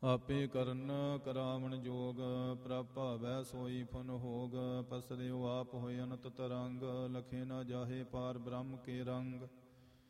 ਆਪੇ ਕਰਨ ਕਰਾਵਣ ਜੋਗ, ਪ੍ਰਭ ਭਾਵੈ ਸੋਈ ਫੁਨ ਹੋਗ। ਪਸਰਿਉ ਆਪ ਹੋਇ ਅਨੰਤ ਤਰੰਗ, ਲਖੇ ਨਾ ਜਾਹੇ ਪਾਰ ਬ੍ਰਹਮ ਕੇ ਰੰਗ।